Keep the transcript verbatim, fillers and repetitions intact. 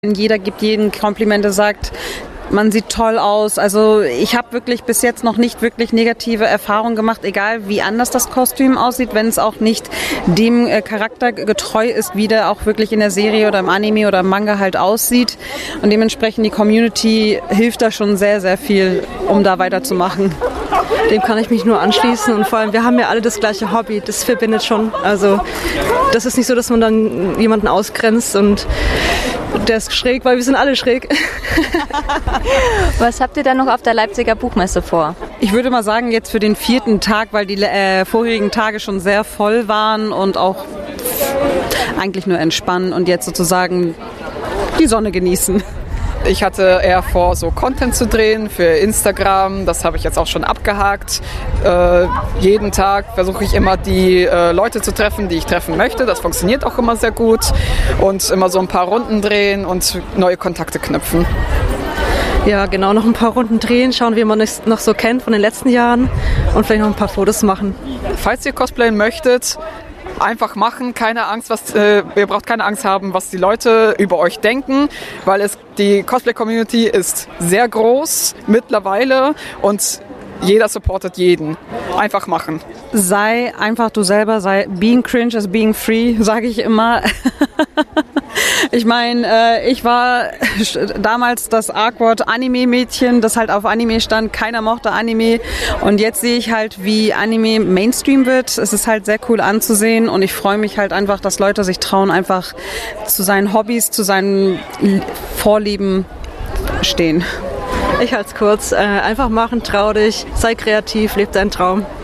Jeder gibt jeden Komplimente, sagt, man sieht toll aus. Also ich habe wirklich bis jetzt noch nicht wirklich negative Erfahrungen gemacht, egal wie anders das Kostüm aussieht, wenn es auch nicht dem äh, Charakter getreu ist, wie der auch wirklich in der Serie oder im Anime oder im Manga halt aussieht. Und dementsprechend die Community hilft da schon sehr, sehr viel, um da weiterzumachen. Dem kann ich mich nur anschließen und vor allem, wir haben ja alle das gleiche Hobby, das verbindet schon. Also das ist nicht so, dass man dann jemanden ausgrenzt und der ist schräg, weil wir sind alle schräg. Was habt ihr dann noch auf der Leipziger Buchmesse vor? Ich würde mal sagen, jetzt für den vierten Tag, weil die äh, vorigen Tage schon sehr voll waren und auch eigentlich nur entspannen und jetzt sozusagen die Sonne genießen. Ich hatte eher vor, so Content zu drehen für Instagram. Das habe ich jetzt auch schon abgehakt. Äh, jeden Tag versuche ich immer die äh, Leute zu treffen, die ich treffen möchte. Das funktioniert auch immer sehr gut. Und immer so ein paar Runden drehen und neue Kontakte knüpfen. Ja, genau, noch ein paar Runden drehen, schauen, wie man es noch so kennt von den letzten Jahren und vielleicht noch ein paar Fotos machen. Falls ihr cosplayen möchtet, einfach machen, keine Angst, was, äh, ihr braucht keine Angst haben, was die Leute über euch denken, weil es die Cosplay-Community ist sehr groß mittlerweile und jeder supportet jeden. Einfach machen. Sei einfach du selber, sei being cringe is being free, sage ich immer. Ich meine, äh, ich war damals das awkward Anime-Mädchen, das halt auf Anime stand. Keiner mochte Anime. Und jetzt sehe ich halt, wie Anime Mainstream wird. Es ist halt sehr cool anzusehen. Und ich freue mich halt einfach, dass Leute sich trauen, einfach zu seinen Hobbys, zu seinen Vorlieben stehen. Ich halte es kurz. Äh, einfach machen, trau dich, sei kreativ, leb deinen Traum.